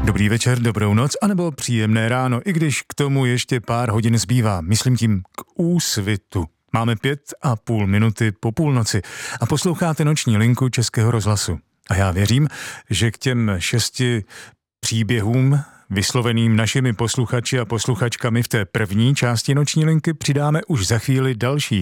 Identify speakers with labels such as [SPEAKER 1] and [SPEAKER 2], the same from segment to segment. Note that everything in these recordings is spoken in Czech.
[SPEAKER 1] Dobrý večer, dobrou noc, anebo příjemné ráno, i když k tomu ještě pár hodin zbývá, myslím tím k úsvitu. Máme 5,5 minuty po půlnoci a posloucháte noční linku Českého rozhlasu. A já věřím, že k těm 6 příběhům vysloveným našimi posluchači a posluchačkami v té první části noční linky přidáme už za chvíli další.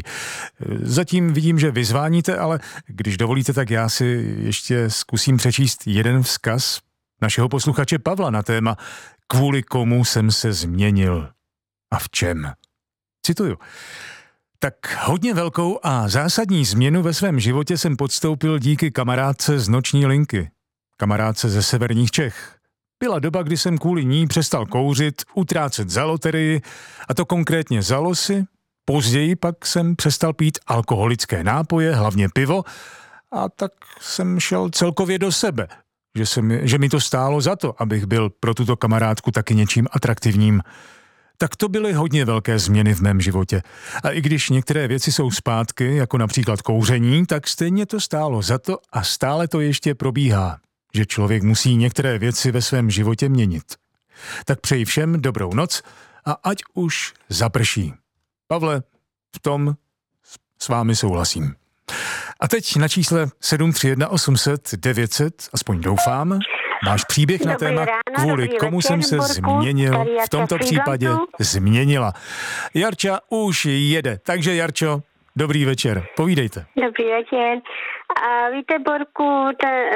[SPEAKER 1] Zatím vidím, že vyzváníte, ale když dovolíte, tak já si ještě zkusím přečíst jeden vzkaz našeho posluchače Pavla na téma Kvůli komu jsem se změnil a v čem. Cituju. Tak hodně velkou a zásadní změnu ve svém životě jsem podstoupil díky kamarádce z noční linky. Kamarádce ze severních Čech. Byla doba, kdy jsem kvůli ní přestal kouřit, utrácet za loterii, a to konkrétně za losy. Později pak jsem přestal pít alkoholické nápoje, hlavně pivo, a tak jsem šel celkově do sebe. Že mi to stálo za to, abych byl pro tuto kamarádku taky něčím atraktivním. Tak to byly hodně velké změny v mém životě. A i když některé věci jsou zpátky, jako například kouření, tak stejně to stálo za to a stále to ještě probíhá. Že člověk musí některé věci ve svém životě měnit. Tak přeji všem dobrou noc a ať už zaprší. Pavle, v tom s vámi souhlasím. A teď na čísle 731 800 900, aspoň doufám, máš příběh na téma, kvůli komu jsem se změnil, v tomto případě změnila. Jarča už jede, takže Jarčo, dobrý večer, povídejte.
[SPEAKER 2] Dobrý večer. A víte, Borku,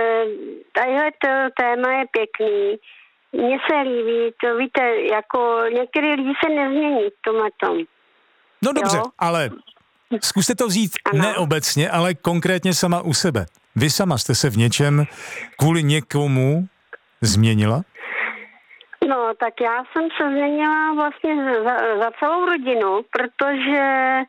[SPEAKER 2] tadyhle téma je pěkný. Mně se líbí, to víte, jako některý lidi se nezmění v tomhletom.
[SPEAKER 1] No dobře, ale zkuste to vzít neobecně, ale konkrétně sama u sebe. Vy sama jste se v něčem kvůli někomu změnila?
[SPEAKER 2] No, tak já jsem se změnila vlastně za celou rodinu, protože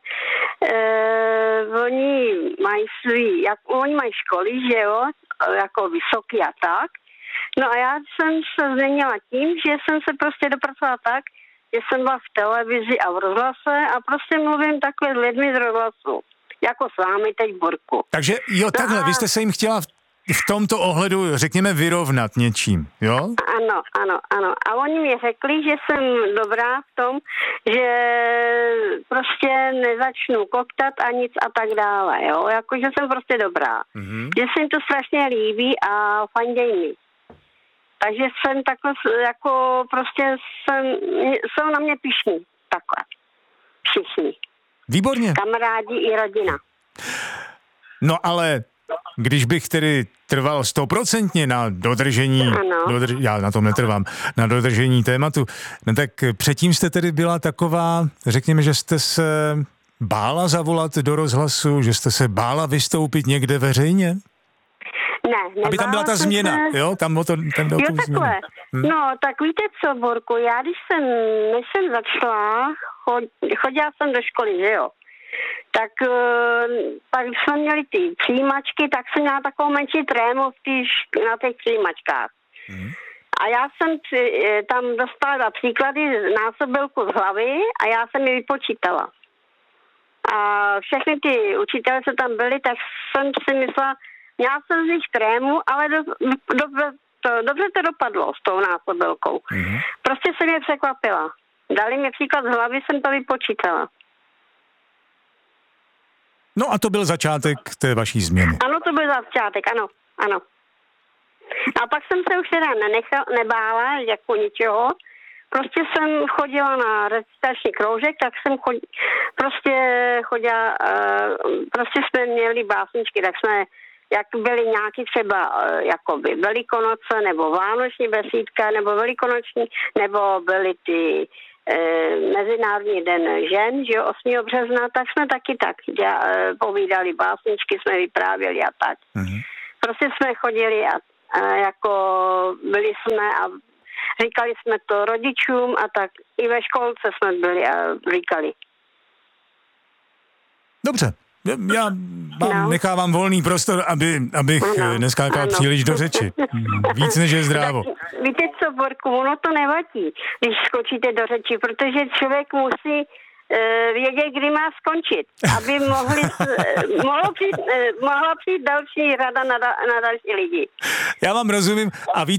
[SPEAKER 2] oni mají školy, že jo, jako vysoký a tak. No a já jsem se změnila tím, že jsem se prostě dopracovala tak, že jsem byla v televizi a v rozhlase a prostě mluvím takhle s lidmi z rozhlasu. Jako s vámi teď, Borku.
[SPEAKER 1] Takže jo, takhle, vy jste se jim chtěla v tomto ohledu, řekněme, vyrovnat něčím, jo?
[SPEAKER 2] Ano. A oni mi řekli, že jsem dobrá v tom, že prostě nezačnu koktat a nic a tak dále, jo? Jako, že jsem prostě dobrá. Mm-hmm. Že se jim to strašně líbí a fanděj mi. Takže jsem takhle, jako prostě jsou na mě pyšní. Takhle. Všichni.
[SPEAKER 1] Výborně.
[SPEAKER 2] Kamarádi i rodina.
[SPEAKER 1] No ale když bych tedy trval 100% na dodržení, já na tom netrvám, na dodržení tématu, no tak předtím jste tedy byla taková, řekněme, že jste se bála zavolat do rozhlasu, že jste se bála vystoupit někde veřejně?
[SPEAKER 2] Ne,
[SPEAKER 1] aby tam byla ta změna, jo? Tam o to, ten
[SPEAKER 2] jo, takhle. No, tak víte co, Borku, já než jsem začala, chodila jsem do školy, že jo? Tak pak jsme měli ty přijímačky, tak jsem měla takovou menší trému na těch přijímačkách. A já jsem tam dostala příklady násobilku z hlavy a já jsem ji vypočítala. A všechny ty učitelé, co tam byli, tak jsem si myslela, měla jsem z nich trému, ale dobře to dopadlo s tou násobilkou. Prostě jsem je překvapila. Dali mi příklad z hlavy, jsem to vypočítala.
[SPEAKER 1] No a to byl začátek té vaší změny.
[SPEAKER 2] Ano, to byl začátek, ano. A pak jsem se už teda nebála jako ničeho. Prostě jsem chodila na recitační kroužek, tak jsem chodila, prostě jsme měli básničky, tak jsme, jak byly nějaký třeba jakoby Velikonoce, nebo Vánoční besídka, nebo Velikonoční, nebo byly ty Mezinárodní den žen, že 8. března, tak jsme taky tak povídali básničky, jsme vyprávěli a tak. Prostě jsme chodili a jako byli jsme a říkali jsme to rodičům a tak i ve školce jsme byli a říkali.
[SPEAKER 1] Dobře. Já vám nechávám volný prostor, abych neskákal příliš do řeči. Víc než je zdrávo.
[SPEAKER 2] Víte co, Borku, ono to nevadí, když skočíte do řeči, protože člověk musí vědět, kdy má skončit, aby mohla přijít další rada na další lidi.
[SPEAKER 1] Já vám rozumím a víte,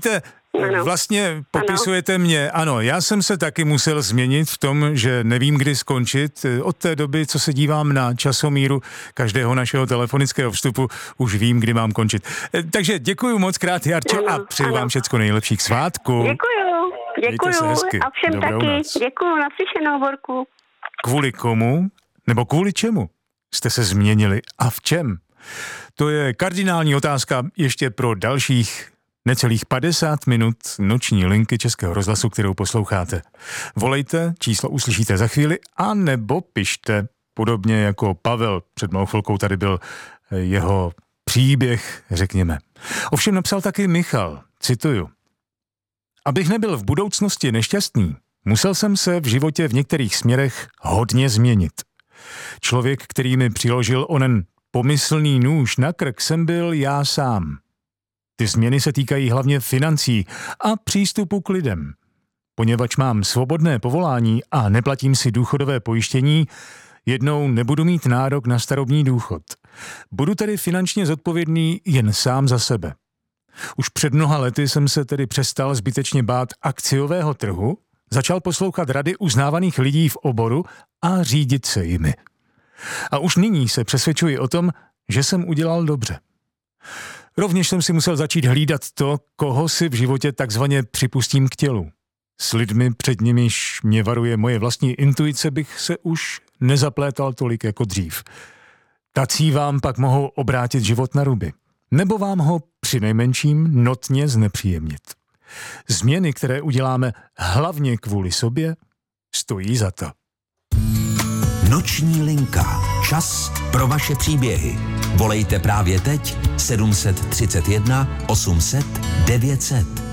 [SPEAKER 1] Vlastně popisujete mě, ano, já jsem se taky musel změnit v tom, že nevím, kdy skončit. Od té doby, co se dívám na časomíru každého našeho telefonického vstupu, už vím, kdy mám končit. Takže děkuju moc krát, Jarčo, a přeju vám všecko nejlepších svátků.
[SPEAKER 2] Děkuju a všem taky. Děkuju, naslyšenou, Borku.
[SPEAKER 1] Kvůli komu, nebo kvůli čemu jste se změnili a v čem? To je kardinální otázka ještě pro dalších necelých 50 minut noční linky Českého rozhlasu, kterou posloucháte. Volejte, číslo uslyšíte za chvíli, a nebo pište, podobně jako Pavel. Před malou chvilkou tady byl jeho příběh, řekněme. Ovšem napsal taky Michal, cituju. Abych nebyl v budoucnosti nešťastný, musel jsem se v životě v některých směrech hodně změnit. Člověk, který mi přiložil onen pomyslný nůž na krk, jsem byl já sám. Ty změny se týkají hlavně financí a přístupu k lidem. Poněvadž mám svobodné povolání a neplatím si důchodové pojištění, jednou nebudu mít nárok na starobní důchod. Budu tedy finančně zodpovědný jen sám za sebe. Už před mnoha lety jsem se tedy přestal zbytečně bát akciového trhu, začal poslouchat rady uznávaných lidí v oboru a řídit se jimi. A už nyní se přesvědčuji o tom, že jsem udělal dobře. Rovněž jsem si musel začít hlídat to, koho si v životě takzvaně připustím k tělu. S lidmi, před nimiž mě varuje moje vlastní intuice, bych se už nezaplétal tolik jako dřív. Tací vám pak mohou obrátit život na ruby. Nebo vám ho přinejmenším notně znepříjemnit. Změny, které uděláme hlavně kvůli sobě, stojí za to.
[SPEAKER 3] Noční linka. Čas pro vaše příběhy. Volejte právě teď 731 800 900.